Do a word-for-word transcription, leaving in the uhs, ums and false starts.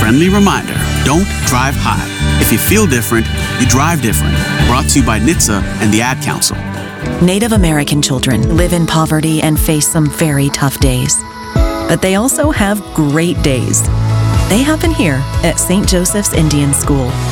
friendly reminder, don't drive high. If you feel different, you drive different. Brought to you by N H T S A and the Ad Council. Native American children live in poverty and face some very tough days. But they also have great days. They happen here at Saint Joseph's Indian School.